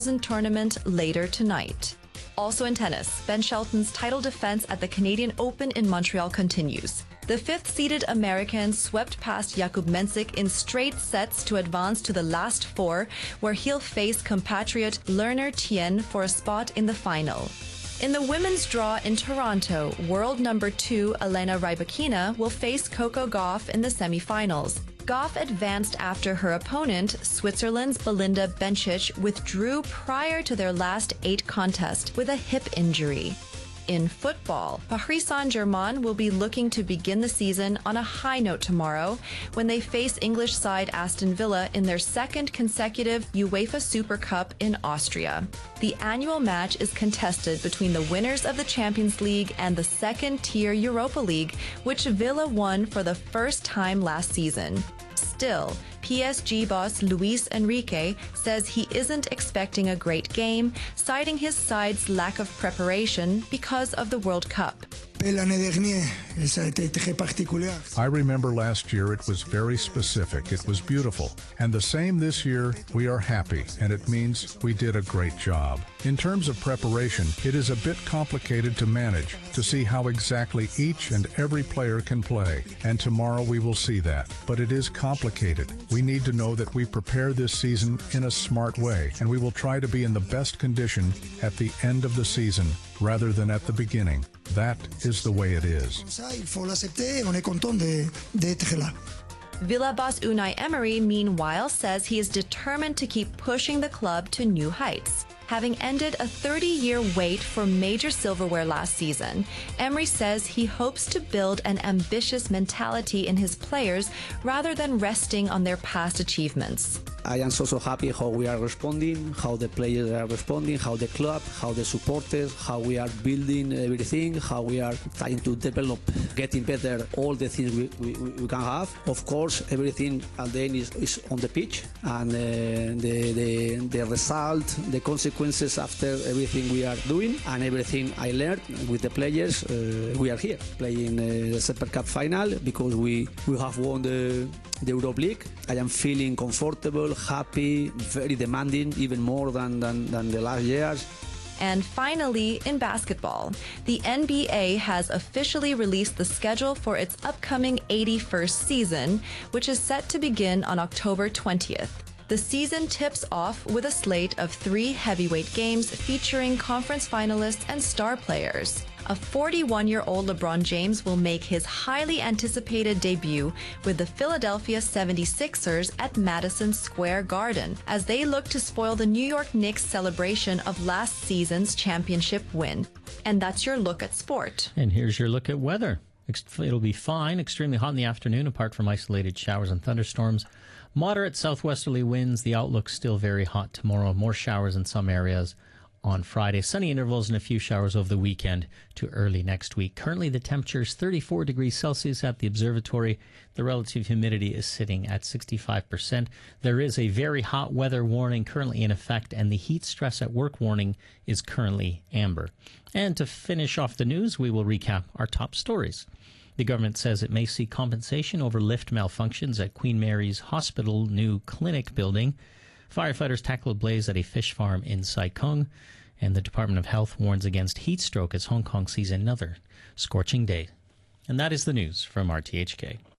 tournament later tonight. Also in tennis, Ben Shelton's title defense at the Canadian Open in Montreal continues. The fifth-seeded American swept past Jakub Mensik in straight sets to advance to the last four, where he'll face compatriot Lerner Tien for a spot in the final. In the women's draw in Toronto, world number 2 Elena Rybakina will face Coco Gauff in the semifinals. Gauff advanced after her opponent, Switzerland's Belinda Bencic, withdrew prior to their last 8 contest with a hip injury. In football, Paris Saint-Germain will be looking to begin the season on a high note tomorrow when they face English side Aston Villa in their second consecutive UEFA Super Cup in Austria. The annual match is contested between the winners of the Champions League and the second-tier Europa League, which Villa won for the first time last season. Still, PSG boss Luis Enrique says he isn't expecting a great game, citing his side's lack of preparation because of the World Cup. I remember last year it was very specific. It was beautiful. And the same this year, we are happy, and it means we did a great job. In terms of preparation, it is a bit complicated to manage, to see how exactly each and every player can play. And tomorrow we will see that. But it is complicated. We need to know that we prepare this season in a smart way, and we will try to be in the best condition at the end of the season rather than at the beginning. That is the way it is. Villa boss Unai Emery, meanwhile, says he is determined to keep pushing the club to new heights. Having ended a 30-year wait for major silverware last season, Emery says he hopes to build an ambitious mentality in his players rather than resting on their past achievements. I am so happy how we are responding, how the players are responding, how the club, how the supporters, how we are building everything, how we are trying to develop, getting better all the things we can have. Of course, everything at the end is on the pitch, and the result, the consequences after everything we are doing, and everything I learned with the players. We are here playing the Super Cup final because we have won the Europe League. I am feeling comfortable, happy, very demanding, even more than the last years. And finally, in basketball, the NBA has officially released the schedule for its upcoming 81st season, which is set to begin on October 20th. The season tips off with a slate of 3 heavyweight games featuring conference finalists and star players. A 41-year-old LeBron James will make his highly anticipated debut with the Philadelphia 76ers at Madison Square Garden as they look to spoil the New York Knicks' celebration of last season's championship win. And that's your look at sport. And here's your look at weather. It'll be fine, extremely hot in the afternoon, apart from isolated showers and thunderstorms. Moderate southwesterly winds. The outlook's still very hot tomorrow. More showers in some areas on Friday. Sunny intervals and a few showers over the weekend to early next week. Currently, the temperature is 34 degrees Celsius at the observatory. The relative humidity is sitting at 65%. There is a very hot weather warning currently in effect, and the heat stress at work warning is currently amber. And to finish off the news, we will recap our top stories. The government says it may seek compensation over lift malfunctions at Queen Mary's Hospital new clinic building. Firefighters tackle a blaze at a fish farm in Sai Kung. And the Department of Health warns against heat stroke as Hong Kong sees another scorching day. And that is the news from RTHK.